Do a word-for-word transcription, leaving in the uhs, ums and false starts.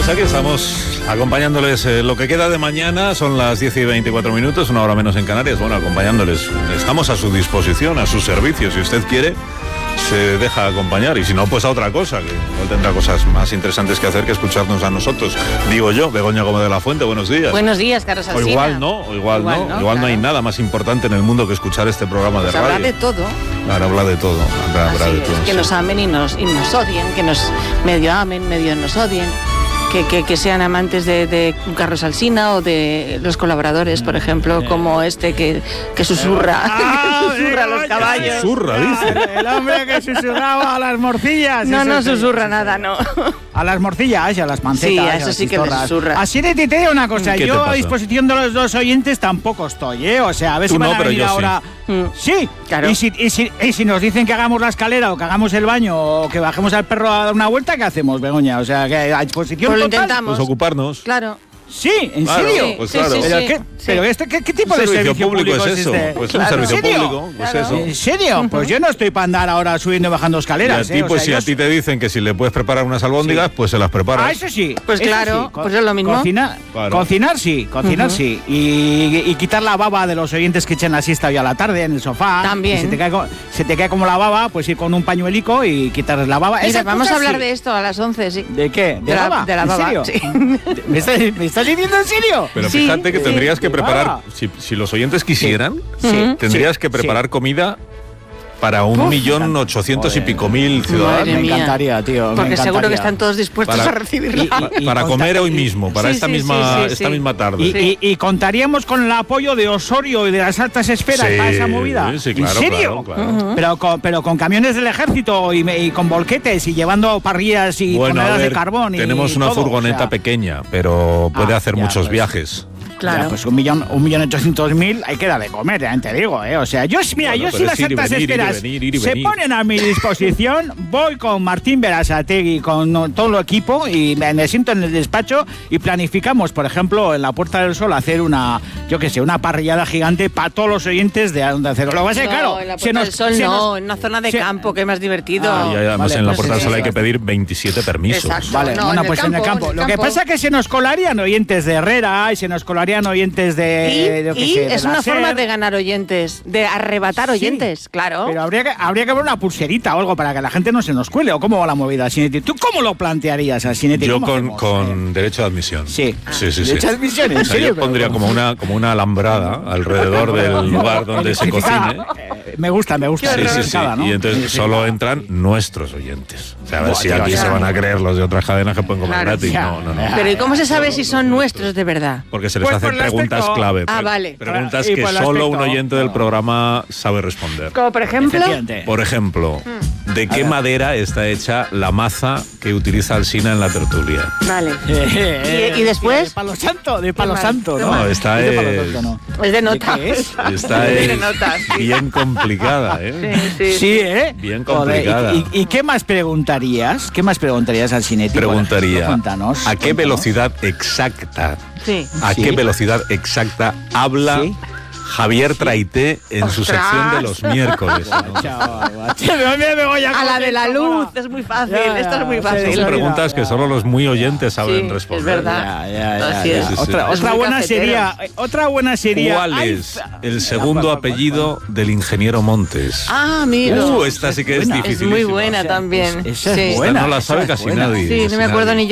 Pues aquí estamos acompañándoles eh, lo que queda de mañana, son las diez y veinticuatro minutos, una hora menos en Canarias. Bueno, acompañándoles, estamos a su disposición, a su servicio, si usted quiere se deja acompañar, y si no, pues a otra cosa, que igual tendrá cosas más interesantes que hacer que escucharnos a nosotros. Digo yo, Begoña Gómez de la Fuente, buenos días. Buenos días, Carlos Alsina. O igual no, o igual, igual no, no, igual claro. No hay nada más importante en el mundo que escuchar este programa de pues radio. Habla de todo. Claro, habla de todo, habla, habla de todo. Que sí. Nos amen y nos, y nos odien, que nos medio amen, medio nos odien. Que, que, que sean amantes de, de Carlos Alsina o de los colaboradores, por ejemplo, como este que, que susurra, ah, que susurra a los caballos. Susurra, dice. El hombre que susurraba a las morcillas. No, no susurra nada, no. A las morcillas y a las mancetas. Sí, a eso sí que le susurra. Así de te digo una cosa, yo a disposición de los dos oyentes tampoco estoy, ¿eh? O sea, a ver si Tú van no, a pero venir yo ahora. Sí, sí. Claro. Y si, y, si, y si nos dicen que hagamos la escalera o que hagamos el baño o que bajemos al perro a dar una vuelta, ¿qué hacemos, Begoña? O sea, que a disposición pues lo total. intentamos. Pues ocuparnos. Claro. Sí, ¿en claro, serio? Pues sí, claro. sí, sí, ¿Pero, sí, qué, sí. pero este, ¿qué, qué tipo un de servicio, servicio público, público es eso? este? Pues claro. un servicio ¿En serio? público, pues Claro. eso. ¿En serio? Uh-huh. Pues yo no estoy para andar ahora subiendo y bajando escaleras. Y a ti, ¿eh? pues o sea, si yo a ti te dicen que si le puedes preparar unas albóndigas, sí. Pues se las preparas. Ah, eso sí. Pues eso claro, sí. Co- pues es lo mismo. Cocina, Claro. Cocinar sí, cocinar Uh-huh. sí. Y, y quitar la baba de los oyentes que echen la siesta hoy a la tarde en el sofá. También. Y Se te, cae, co- se te cae como la baba, pues ir con un pañuelico y quitarles la baba. Mira, Esas vamos a cosas hablar sí. de esto a las once, sí. ¿De qué? ¿De, De la- baba? de la ¿En baba, serio? sí. ¿Me estás, ¿Me estás diciendo en serio? Pero Sí, fíjate que sí. tendrías que De preparar, baba. si, si los oyentes quisieran, Sí. tendrías Sí. que preparar Sí. comida para un Uf, millón ochocientos y joder. pico mil Madre ciudadanos. Me mía. encantaría, tío. me Porque seguro que encantaría. están todos dispuestos Para- a recibirla. Y- y- Para conta- comer hoy mismo, para Sí, esta sí, misma sí, sí, esta sí. misma tarde. Y, Sí. y- y contaríamos con el apoyo de Osorio y de las altas esferas Sí, para esa movida. sí, claro, ¿En serio? claro, claro. Uh-huh. Pero con, pero con camiones del ejército y, me- y con volquetes y llevando parrillas y Bueno, a toneladas ver, de carbón. Y tenemos una todo, furgoneta o sea. pequeña, pero puede Ah, hacer ya, muchos pues. viajes. Claro. Ya, pues un millón, un millón ochocientos mil hay que dar de comer, ya te digo, ¿eh? O sea, yo, mira, Bueno, yo pero si es las ir y altas venir, ir y esferas venir, ir y se venir. ponen a mi disposición, voy con Martín Berasategui, con no, todo el equipo y me, me siento en el despacho y planificamos, por ejemplo, en la Puerta del Sol hacer una, yo qué sé, una parrillada gigante para todos los oyentes de Onda Cero. Lo que pasa es que, claro, No, en la se Puerta nos- del Sol se no, nos- en una zona de se- campo, que es más divertido. Ah, Y además vale, en la pues Puerta del sí, Sol hay sí, que sí. pedir veintisiete permisos. Exacto. Vale, No, bueno, en el pues en el campo, campo. en el Lo que campo. pasa es que se nos colarían oyentes de Herrera y se nos colarían oyentes de... Y, yo qué y sé, de es la una SER. forma de ganar oyentes, de arrebatar Sí. oyentes, claro. Pero habría que, habría que haber una pulserita o algo para que la gente no se nos cuele. ¿O cómo va la movida, Sinetti? ¿Tú cómo lo plantearías, Sinetti? Yo ¿Cómo con, hacemos? con derecho de admisión. Sí. Sí, sí, sí. ¿Derecho de admisión? ¿En O sea, serio? yo pondría Pero- como una, como una alambrada alrededor del lugar donde se cocine. Eh, Me gusta, me gusta. Sí, sí, sí. Electrificada, ¿no? Y entonces Sí, sí. solo entran nuestros oyentes. O sea, a ver Buah, si ya, aquí ya, se ya. van a creer los de otras cadenas que pueden comer Claro, gratis. ya. No, no, no. Pero ¿y cómo se sabe si son nuestros de verdad? Porque se les Pues hacen por el preguntas aspecto- clave. Ah, pre- vale. Preguntas Y que por el solo un aspecto- oyente del programa sabe responder. Como por ejemplo... Efectivamente. Por ejemplo, ¿de qué ver. madera está hecha la maza que utiliza Alsina en la tertulia? Vale. Eh, ¿Y- y después? De palo santo, de palo mal, santo, qué ¿no? mal. No, esta de palo es- santo, ¿no? Es de nota. qué es? Esta Es de es notas, sí. bien complicada, ¿eh? Sí, sí. Sí, ¿eh? Bien Joder, complicada. ¿y, y, y qué más preguntarías? ¿Qué más preguntarías al Sinetti? Preguntaría, Cuéntanos. ¿a qué cuéntanos. velocidad exacta, Sí. a Sí. qué velocidad exacta habla Sí. Javier Traité en su ¡Ostras! sección de los miércoles? ¿no? Chaval, macho, me- me voy A la de la contento, luz, mola. es muy fácil, Ya, esto es muy ya, fácil. sí, Son sí. preguntas que solo los muy oyentes saben Sí, responder. es verdad. Ya, ya, ya, Así ya. es. Sí, sí, sí. Otra, Es otra muy buena cafetero. sería, eh, otra buena sería. ¿Cuál Ay, es fa- el segundo ¿cuál, cuál, apellido del ingeniero Montes? Ah, amigo. Uh, esta sí que es buena. difícil. Es muy buena también. Esa es Sí. buena. Esta no la esa sabe es casi buena. nadie. Sí, no casi me acuerdo nadie. ni yo.